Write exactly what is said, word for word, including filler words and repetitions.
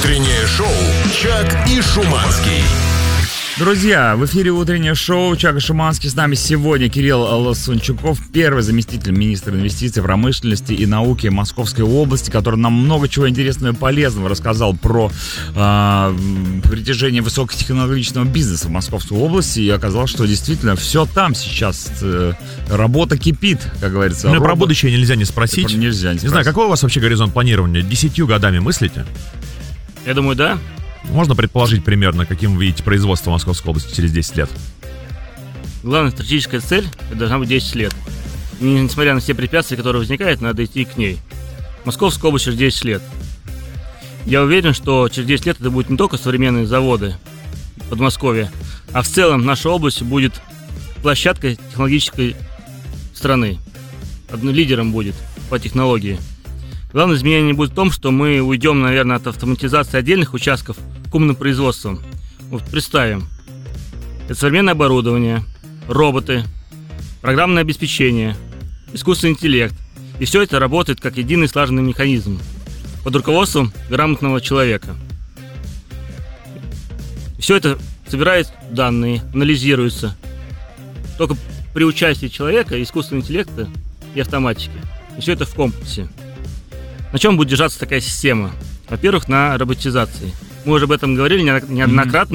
Утреннее шоу «Чак и Шуманский». Друзья, в эфире утреннее шоу «Чак и Шуманский». С нами сегодня Кирилл Лосунчуков, первый заместитель министра инвестиций, промышленности и науки Московской области, который нам много чего интересного и полезного рассказал про э, притяжение высокотехнологичного бизнеса в Московской области. И оказалось, что действительно все там сейчас. Э, работа кипит, как говорится. Ну, Робот... про будущее нельзя не спросить. Нельзя не спросить. Не знаю, какой у вас вообще горизонт планирования? Десятью годами мыслите? Я думаю, да. Можно предположить примерно, каким вы видите производство Московской области через десять лет? Главная стратегическая цель должна быть десять лет. И, несмотря на все препятствия, которые возникают, надо идти к ней. Московская область через десять лет. Я уверен, что через десять лет это будут не только современные заводы Подмосковья, а в целом наша область будет площадкой технологической страны. Одним лидером будет по технологии. Главное изменение будет в том, что мы уйдем, наверное, от автоматизации отдельных участков к умным производствам. Вот представим. Это современное оборудование, роботы, программное обеспечение, искусственный интеллект. И все это работает как единый слаженный механизм под руководством грамотного человека. И все это собирает данные, анализируется. Только при участии человека, искусственного интеллекта и автоматики. И все это в комплексе. На чем будет держаться такая система? Во-первых, на роботизации. Мы уже об этом говорили неоднократно.